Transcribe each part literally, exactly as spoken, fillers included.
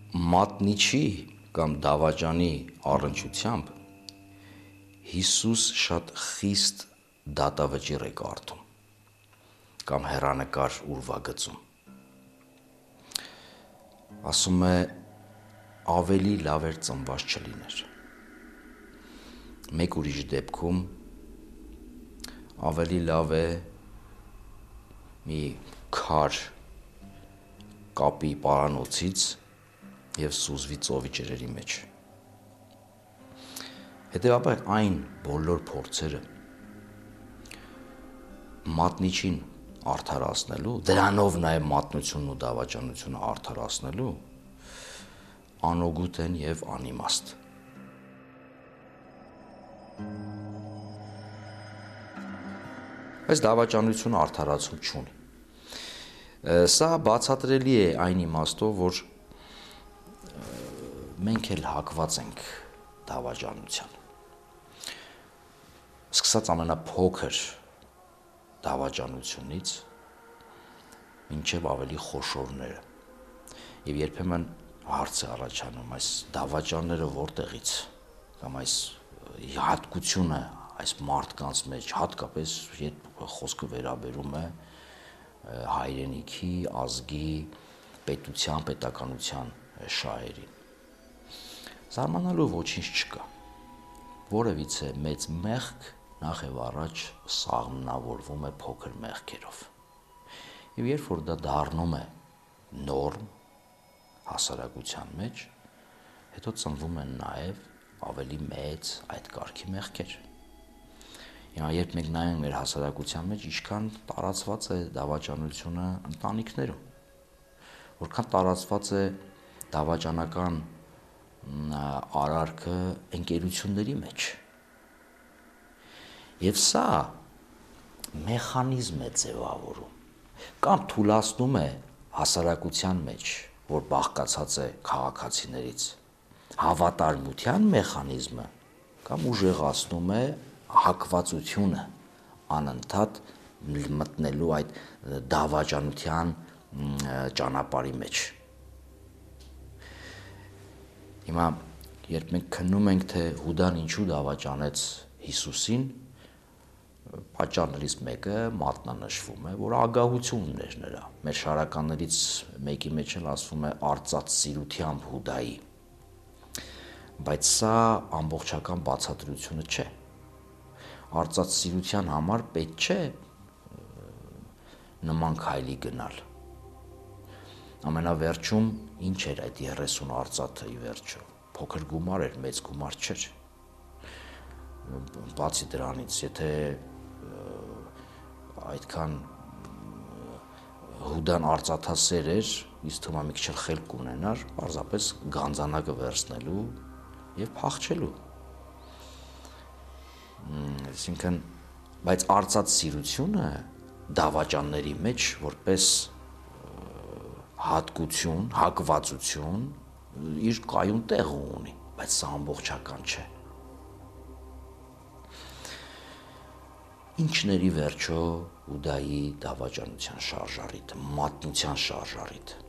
մատնիչի կամ դավաճանի առնչությամբ Հիսուս շատ խիստ դատավճիռ է կարդում կամ հեռանկար ուրվագծում։ Ասում է ավելի լավ էր ծնված չլիներ։ Մեկ ուրիշ դեպքում ավելի լավ է մի քար կապի պարանոցից և սուզվի ծովի ջրերի մեջ։ Հետևաբար այն բոլոր փորձերը մատնիչին արդարացնելու, դրանով նաև մատնությունն ու դավաճանությունը արդարացնելու անօգուտ են և անիմաստ։ Բայց դավաճանությունը արդարացում չունի։ Սա բացատրելի է այն իմաստով, որ մենք էլ հակված ենք դավաճանության։ Սկսած ամենափոքր դավաճանությունից մինչև ավելի խոշորները։ Եվ երբեմն հարց է առաջանում, այս դավաճանները որտեղից կամ այս հատկությունը այս մարդկանց մեջ, հատկապես երբ խոսքը վերաբերում է հայրենիքի, ազգի, պետության, պետականության շահերին։ Զարմանալու ոչինչ չկա։ Որևիցե մեծ մեղք նախ եւ առաջ սաղմնավորվում է փոքր մեղքերով։ Եվ երբ որ դա դառնում է նորմ հասարակության մեջ, հետո ծնվում են նաեւ ավելի մեծ այդ կարգի մեղքեր։ Հիմա երբ մենք նայենք մեր հասարակության մեջ, ինչքան տարածված է դավաճանությունը ընտանիքներում, որքան տարածված է դավաճանական արարքը ընկերությունների մեջ։ Եվ սա մեխանիզմ է ձևավորում կամ թուլացնում է հասարակության մեջ, որ բաղկացած է քաղաքացիներից, հավատարմության մեխանիզմը կամ ուժեղացնում է հակվածությունը անընդհատ մտնելու այդ դավաճանության ճանապարհի մեջ։ Հիմա երբ մենք քննում ենք, թե Հուդան ինչու դավաճանեց Հիսուսին, պատճառներից մեկը մատնանշվում է, որ ագահություն ուներ նրա։ Մեր շարականներից մեկի մեջ էլ ասվում է արծաթ սիրությամբ Հուդայի։ Բայց սա ամբողջական բացատրությունը չէ։ Արծաթ սիրության համար պետք չէ նման քայլի գնալ։ Ամենավերջում ինչ էր այդ երեսուն արծաթը ի վերջո։ Փոքր գումար էր, մեծ գումար չէր։ Բացի դրանից, եթե այդքան Հուդան արծաթասեր էր, ինձ թվում է մի քիչ էլ խելք կունենար, պարզապես գանձանակը վերցնելու եւ փախչելու։ Այսինքն, բայց արծաթ սիրությունը դավաճանների մեջ որպես հատկություն, հակվածություն իր կայուն տեղը ունի, բայց սա ամբողջական չէ։ Ինչն էր ի վերջո Հուդայի դավաճանության շարժառիթը, մատնության շարժառիթը։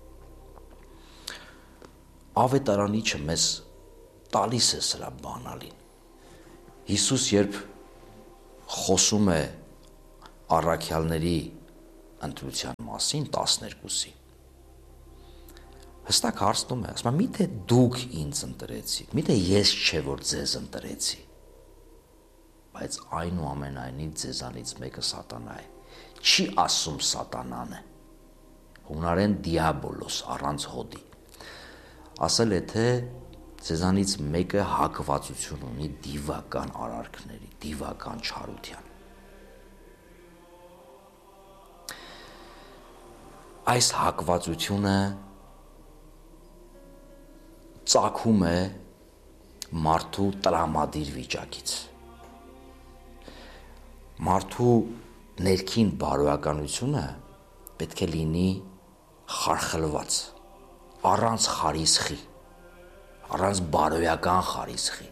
Ավետարանիչը մեզ տալիս է սրա բանալին։ Հիսուս երբ խոսում է առաքյալների ընտրության մասին տասներկուսի, հստակ հարցնում է, ասում է, միթե դուք ինձ ընտրեցիք, միթե ես չէ, որ ձեզ ընտրեցի, բայց այնուամենայնիվ ձեզանից մեկը սատանա է։ Չի ասում սատանան է, հունարեն դիաբոլոս, առանց հոդի։ Ասել է, թե ձեզանից մեկը հակվածություն ունի դիվական արարքների, դիվական չարության։ Այս հակվածությունը ծագում է մարդու տրամադիր վիճակից։ Մարդու ներքին բարոյականությունը պետք է լինի խարխլված, առանց խարիսխի, առանց բարոյական խարիսխի,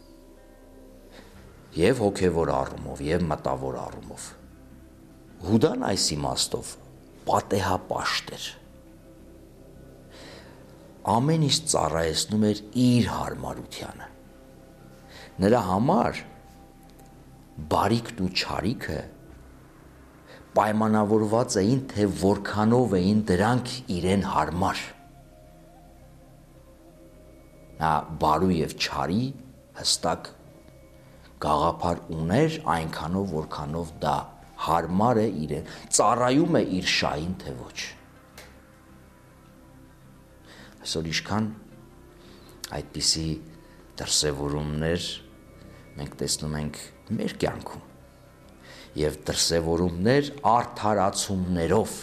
և հոգևոր առումով, և մտավոր առումով։ Հուդան այս իմաստով պատեհապաշտ էր։ ամեն ինչ ծառայեցնում էր իր հարմարությանը։ Նրա համար բարիքն ու չարիքը պայմանավորված էին, թե որքանով էին դրանք իրեն հարմար։ Նա բարու եւ չարի հստակ գաղափար ուներ այնքանով, որքանով դա հարմար է իրեն, ծառայում է իր շահին, թե ոչ։ Այսօր ինչքան այդպիսի դրսևորումներ մենք տեսնում ենք մեր կյանքում եւ դրսևորումներ արդարացումներով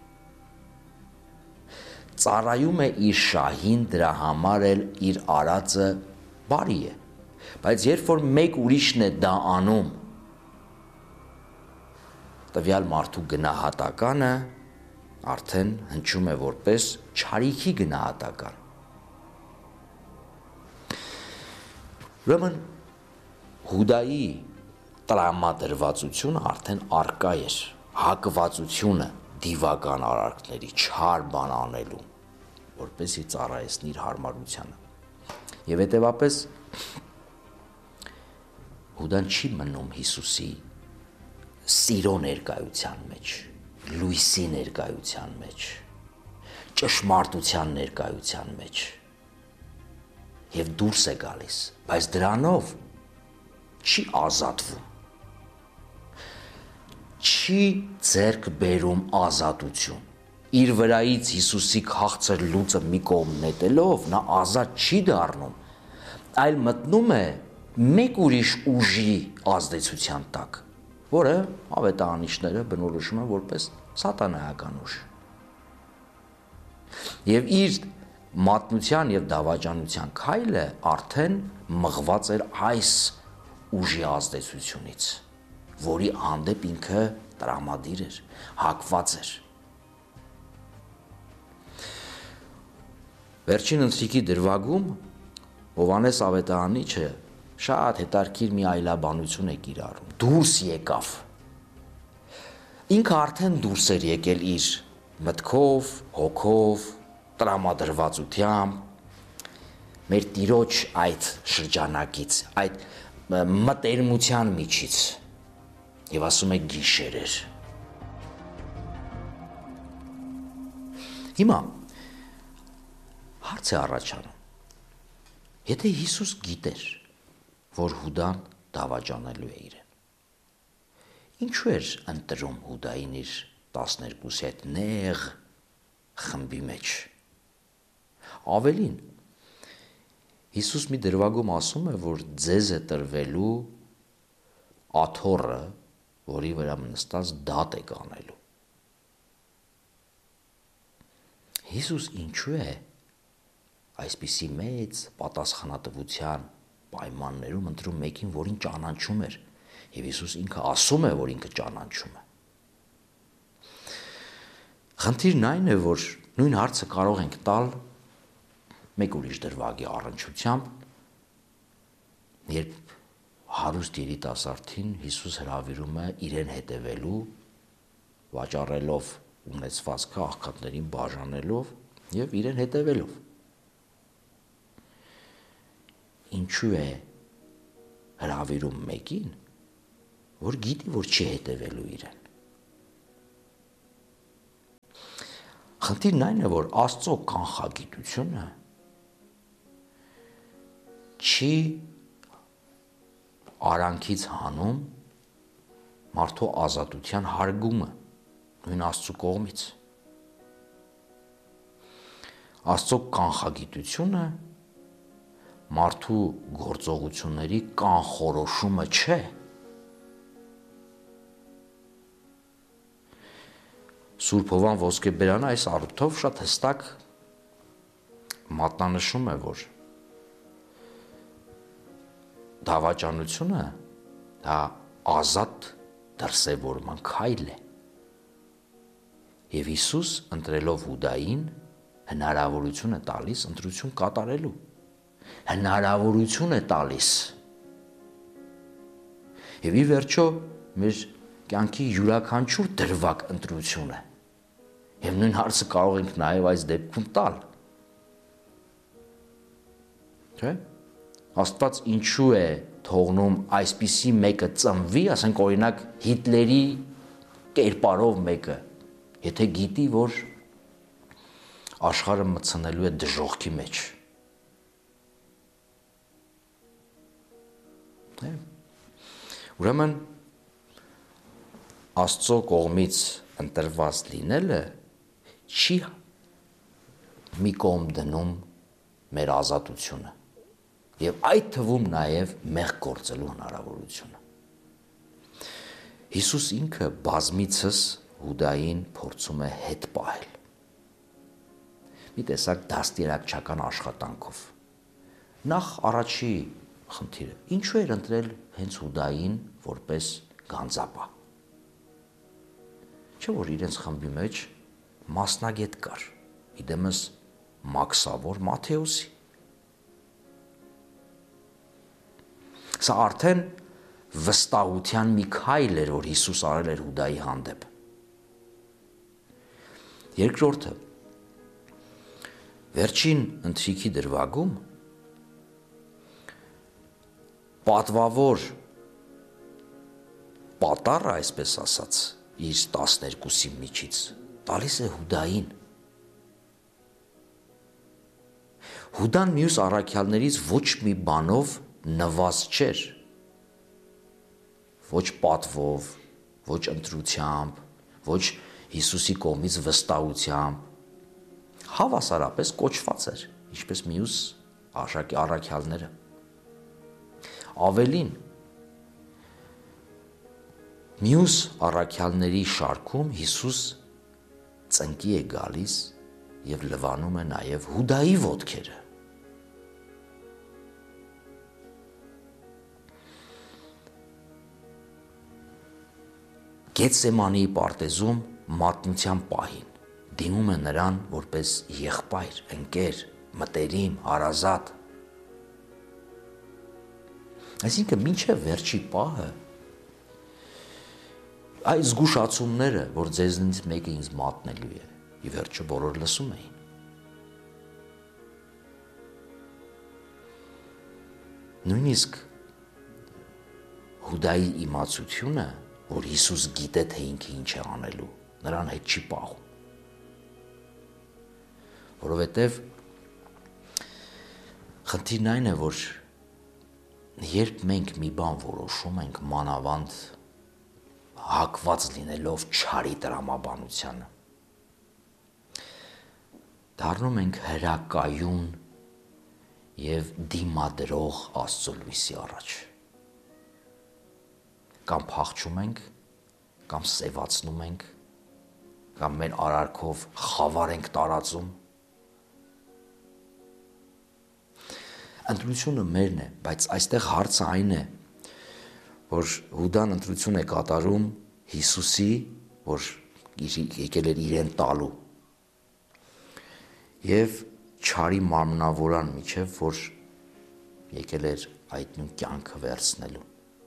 ծառայում է իր շահին, դրա համար էլ իր արածը բարի է, բայց երբ որ մեկ ուրիշն է դա անում, տվյալ մարդու գնահատականը արդեն հնչում է որպես չարիքի գնահատական։ Ուրեմն Հուդայի տրամադրվածությունը արդեն արկա էր, հակվածությունը դիվական արարքների չար բան անելու, որպեսզի ծառայեցնի իր հարմարությանը։ Եվ հետևապես Հուդան չի մնում Հիսուսի սիրո ներկայության մեջ, լույսի ներկայության մեջ, ճշմարտության ներկայության մեջ եւ դուրս է գալիս, բայց դրանով չի ազատվում, չի ձեռք բերում ազատություն։ Իր վրայից Հիսուսի քաղցր լուծը մի կողմ նետելով նա ազատ չի դառնում, այլ մտնում է մեկ ուրիշ ուժի ազդեցության տակ, որը ավետարանիչները բնորոշում են որպես սատանայական ուժ։ Եվ իր մատնության եւ դավաճանության քայլը արդեն մղված էր այս ուժի ազդեցությունից, որի հանդեպ ինքը տրամադիր էր, հակված էր։ Վերջին ընթրիքի դրվագում Հովհաննես ավետարանիչը շատ հետաքրքիր մի այլաբանություն է կիրառում, դուրս եկավ։ Ինքը արդեն դուրս էր եկել իր մտքով, հոգով, տրամադրվածությամբ, մեր Տիրոջ այդ շրջանակից, այդ մտերմության միջից, եւ ասում է գիշերեր։ Հիմա հարց է առաջանում. եթե Հիսուս գիտեր, որ Հուդան դավաճանելու է իրեն, ինչու էր ընտրում Հուդային իր տասներկուսի այդ նեղ խմբի մեջ։ Ավելին, Հիսուս մի դրվագում ասում է, որ ձեզ է տրվելու աթոռը, որի վրա նստած դատ է կանելու։ Հիսուս ինչու է այսպիսի մեծ պատասխանատվության պայմաններում ընտրում մեկին, որին ճանաչում էր, եւ Հիսուս ինքը ասում է, որ ինքը ճանաչում է։ Խնդիրն այն է, որ նույն հարցը կարող ենք տալ մեկ ուրիշ դրվագի առնչությամբ, երբ հարուստ երիտասարդին Հիսուս հրավիրում է իրեն հետևելու, վաճառելով ունեցվածքը աղքատներին բաժանելով եւ իրեն հետևելով։ Ինչու է հրավիրում մեկին, որ գիտի, որ չի հետևելու իրեն։ Խնդիրն այն է, որ Աստծո կանխագիտությունը չի արանքից հանում մարդու ազատության հարգումը նույն Աստծո կողմից։ Աստծո կանխագիտությունը մարդու գործողությունների կանխորոշումը չէ։ Սուրբ Հովհան Ոսկեբերանը այս առիթով շատ հստակ մատնանշում է, որ դավաճանությունը դա ազատ դրսևորման քայլ է։ Եվ Հիսուս ընտրելով Հուդային հնարավորություն է տալիս ընտրություն կատարելու։ Հնարավորություն է տալիս։ Եվ ի վերջո մեր կյանքի յուրաքանչյուր դրվագ ընտրություն է։ Եվ նույն հարցը կարող ենք նաև այս դեպքում տալ։ Չէ՞։ Աստված ինչու է թողնում այսպիսի մեկը ծնվի, ասենք օրինակ Հիտլերի կերպարով մեկը, եթե գիտի, որ աշխարհը մտցնելու է դժոխքի մեջ։ Ուրեմն Աստծո կողմից ընտրված լինելը չի մի կողմ դնում մեր ազատությունը եւ այդ թվում նաեւ մեղք գործելու հնարավորությունը։ Հիսուս ինքը բազմիցս Հուդային փորձում է հետ պահել։ Մի տեսակ դաստիարակչական աշխատանքով։ Նախ առաջի խնդիրը, ինչու էր ընտրել հենց Հուդային որպես գանձապահ։ Չէ՞ որ իրենց խմբի մեջ մասնագետ կար, իդեմս Մաքսավոր Մատթեոսի։ Սա արդեն վստահության մի քայլ էր, որ Հիսուս արել էր Հուդայի հանդեպ։ Երկրորդը, վերջին ընթրիքի դրվագում պատվավոր պատառը, այսպես ասած, իր տասներկուսի միջից տալիս է Հուդային։ Հուդան մյուս առաքյալներից ոչ մի բանով նվազ չէր, ոչ պատվով, ոչ ընտրությամբ, ոչ Հիսուսի կողմից վստահությամբ, հավասարապես կոչված էր, ինչպես մյուս առաքյալները։ Ավելին, մյուս առաքյալների շարքում Հիսուս ծնկի է գալիս եւ լվանում է նաեւ Հուդայի ոտքերը։ Գեթսեմանի պարտեզում մատնության պահին դիմում է նրան որպես եղբայր, ընկեր, մտերիմ, հարազատ։ Այսինքն մինչև վերջի պահը այս զգուշացումները, որ ձեզնից մեկը ինձ մատնելու է, ի վերջո բոլոր լսում էին։ Նույնիսկ Հուդայի իմացությունը, որ Հիսուս գիտե, թե ինքը ինչ է անելու, նրան հետ չի պահում։ Որովհետև խնդիրն այն է, որ երբ մենք մի բան որոշում ենք մանավանդ հակված լինելով չարի տրամաբանությանը, դառնում ենք հրակայուն եւ դիմադրող Աստծո լույսի առաջ։ Կամ փախչում ենք, կամ սևացնում ենք, կամ մեր արարքով խավար ենք տարածում։ Ընտրությունը մերն է, բայց այստեղ հարցը այն է, որ Հուդան ընտրություն է կատարում Հիսուսի, որ եկել էր իրեն տալու, եւ չարի մարմնավորան միջև, որ եկել էր այդ նույն կյանքը վերցնելու։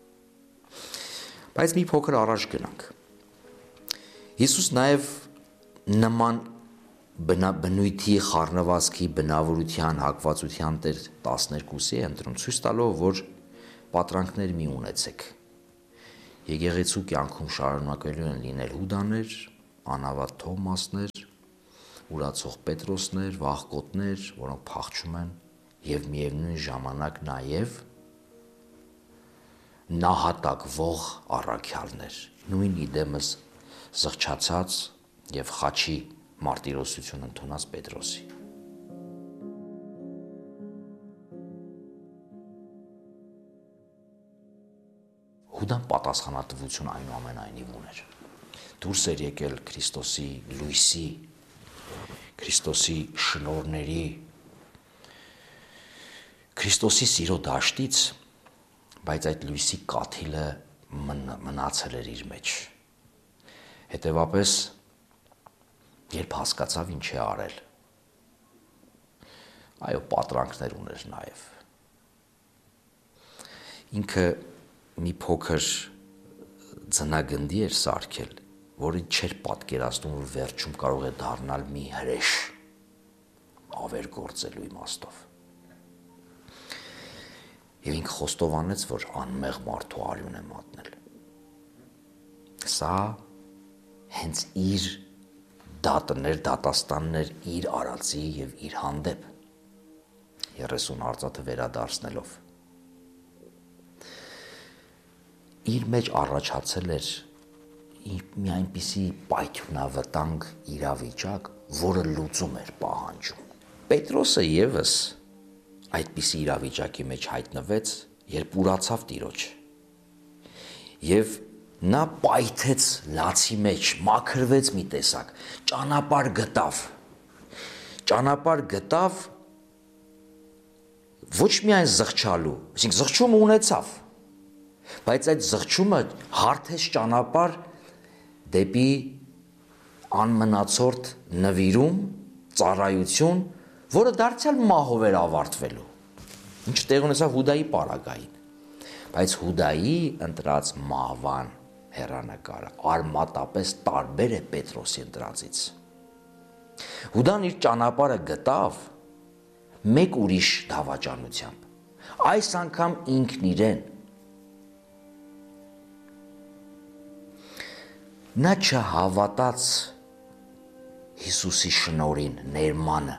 Բայց մի փոքր առաջ գնանք։ Հիսուս նաև նման բնույթի, խառնվածքի, բնավորության, հակվածության տեր տասներկուսի է ընտրում, ցույց տալով, որ պատրանքներ մի ունեցեք։ Եկեղեցու կյանքում շարունակելու են լինել Հուդաներ, անավատ Թովմասներ, ուրացող Պետրոսներ, վախկոտներ, որոնք փախչում են, եւ միևնույն ժամանակ նաև նահատակվող առաքյալներ, նույն իդեմս զղջացած եւ խաչի մարտիրոսություն ընդունած Պետրոսի։ Հուդան պատասխանատվություն այնուամենայնիվ ուներ։ Դուրս էր եկել Քրիստոսի լույսի, Քրիստոսի շնորհների, Քրիստոսի սիրո դաշտից, բայց այդ լույսի կաթիլը մնացել էր իր մեջ։ Հետևաբար, երբ հասկացավ ինչ է արել, այո, պատրանքներ ուներ նաև։ Ինքը մի փոքր ձնագնդի էր սարքել, որը չէր պատկերացնում, որ վերջում կարող է դառնալ մի հրեշ ավեր գործելու իմաստով։ Եվ ինքը խոստովանեց, որ անմեղ մարդու արյուն է մատնել։ Սա հենց իր դատներ, դատաստաններ իր արածի եւ իր հանդեպ երեսուն արծաթը վերադարձնելով իր մեջ առաջացել էր մի այնպիսի պայթյունավտանգ իրավիճակ, որը լուծում էր պահանջում։ Պետրոսը եւս այդպիսի իրավիճակի մեջ հայտնվեց, երբ ուրացավ Տիրոջ։ Եվ նա պայթեց լացի մեջ, մաքրվեց մի տեսակ, ճանապարհ գտավ։ Ճանապարհ գտավ ոչ միայն զղջալու, այսինքն զղջումը ունեցավ, բայց այդ զղջումը հարթեց ճանապարհ դեպի անմնացորդ նվիրում, ծառայություն, որը դարձյալ մահով էր ավարտվելու։ Ինչ տեղ ունեցավ Հուդայի պարագային, բայց Հուդայի ընտրած մահվան հեռանկարը արմատապես տարբեր է Պետրոսի ընտրածից։ Հուդան իր ճանապարհը գտավ մեկ ուրիշ դավաճանությամբ, այս անգամ ինքն իրեն։ Նա չհավատաց Հիսուսի շնորհին, ներմանը,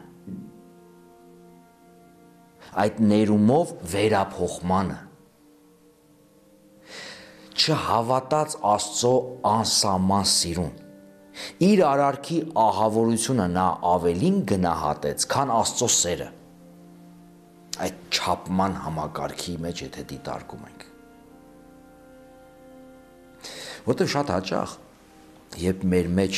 այդ ներումով վերափոխմանը, չհավատաց Աստծո անսահման սիրուն, իր արարքի ահավորությունը նա ավելին գնահատեց, քան Աստծո սերը, այդ չափման համակարգի մեջ, եթե դիտարկում ենք։ Որտեղ շատ հաճախ, երբ մեր մեջ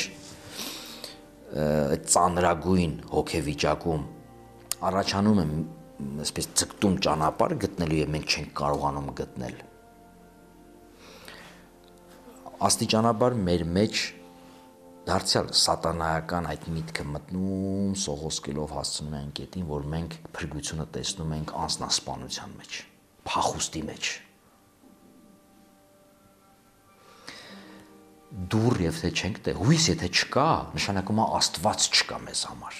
այդ ծանրագույն հոգեվիճակում առաջանում է այսպես ցկտում ճանապարհ գտնելու եւ մենք չենք կարողանում գտնել, աստիճանաբար մեր մեջ դարձյալ սատանայական այդ միտքը մտնում, սողոսկելով հասցնում է այն կետին, որ մենք փրկությունը տեսնում ենք անձնասպանության մեջ, փախուստի մեջ։ Դուր եւ թե չենք տեղ, հույս եթե չկա, նշանակում է Աստված չկա մեզ համար։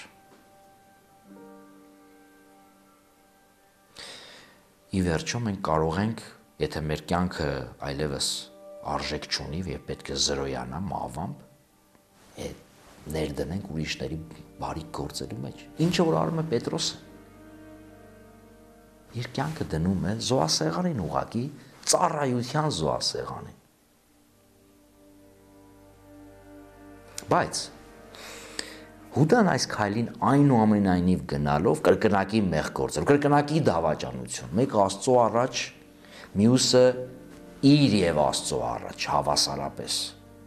Ի վերջո մենք կարող ենք, եթե մեր կյանքը այլևս արժեք չունի եւ պետք է զրոյանա մահվամբ, ներդնենք ուրիշների բարիք գործելու մեջ։ Ինչը որ արում է Պետրոսը, իր կյանքը դնում է զոհասեղանին, ուղղակի ծառայության զոհասեղանին։ Բայց Հուդան այս քայլին այնուամենայնիվ գնալով կրկնակի մեղ գործել, կրկնակի դավաճանություն, մեկը Աստծո առաջ, մյուսը իր եւ Աստծո առաջ հավասարապես,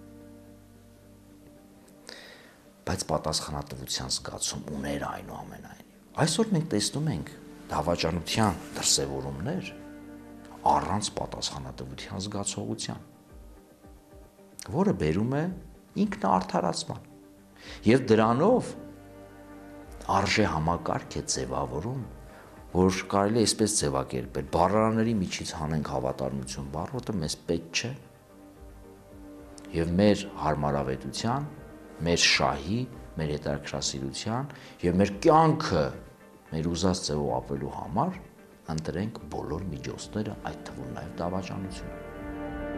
բայց պատասխանատվության զգացում ուներ այնուամենայնիվ։ Այսօր մենք տեսնում ենք դավաճանության դրսևորումներ առանց պատասխանատվության զգացողության, որը բերում է ինքնաարդարացման եւ դրանով արժե համակարգ է ձևավորում, որ կարելի է այսպես ձևակերպել, բառարանների միջից հանենք հավատարմություն բառը, որը մեզ պետք չէ, եւ մեր հարմարավետության, մեր շահի, մեր հետաքրքրասիրության եւ մեր կյանքը մեր ուզած ձևով ապրելու համար ընտրենք բոլոր միջոցները, այդ թվում նաեւ դավաճանությունը։